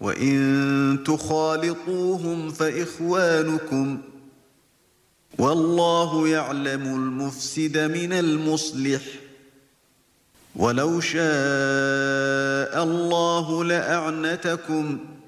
وإن تخالطوهم فإخوانكم والله يعلم المفسد من المصلح ولو شاء الله لأعنتكم